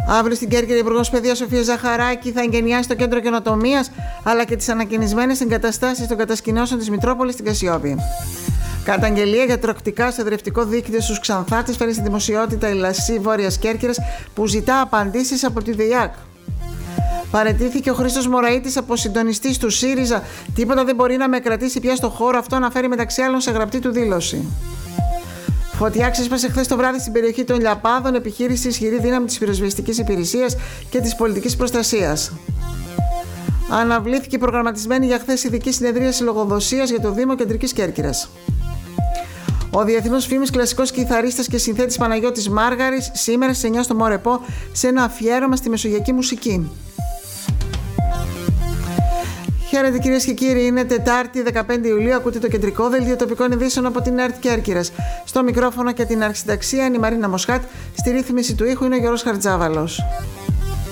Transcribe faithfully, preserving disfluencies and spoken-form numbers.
Αύριο στην Κέρκυρα, η Υπουργός Παιδείας Σοφία Ζαχαράκη θα εγκαινιάσει το κέντρο καινοτομίας αλλά και τις ανακαινισμένες εγκαταστάσεις των κατασκηνώσεων της Μητρόπολης στην Κασιόπη. Καταγγελία για τροκτικά στο εδρευτικό δίκτυο στους Ξανθάτες φέρει στη δημοσιότητα η Λασσή Βόρειας Κέρκυρας που ζητά απαντήσεις από τη ΔΕΙΑΚ. Παραιτήθηκε ο Χρήστος Μωραΐτης από συντονιστής του ΣΥΡΙΖΑ. Τίποτα δεν μπορεί να με κρατήσει πια στο χώρο αυτό, αναφέρει μεταξύ άλλων σε γραπτή του δήλωση. Φωτιά ξέσπασε χθες το βράδυ στην περιοχή των Λιαπάδων, επιχείρηση ισχυρή δύναμη της πυροσβεστικής υπηρεσίας και της πολιτικής προστασίας. Αναβλήθηκε η προγραμματισμένη για χθες ειδική συνεδρίαση λογοδοσίας για το Δήμο Κεντρικής Κέρκυρας. Ο διεθνούς φήμης κλασικός κιθαρίστας και συνθέτης Παναγιώτης Μάργαρης σήμερα στις εννιά στο Μορεπό σε ένα αφιέρωμα στη μεσογειακή μουσική. Χαίρετε κυρίες και κύριοι, είναι Τετάρτη δεκαπέντε Ιουλίου, ακούτε το κεντρικό δελτίο τοπικών ειδήσεων από την ΕΡΤ Κέρκυρας. Στο μικρόφωνο και την αρχισυνταξία είναι η Μαρίνα Μοσχάτ, στη ρύθμιση του ήχου είναι ο Γιώργος Χαρτζάβαλος.